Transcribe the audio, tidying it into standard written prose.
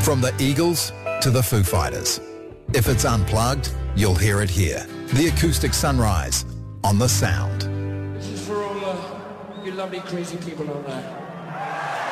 From the Eagles to the Foo Fighters. If it's unplugged, you'll hear it here. The Acoustic Sunrise on The Sound. This is for all you lovely crazy people out there.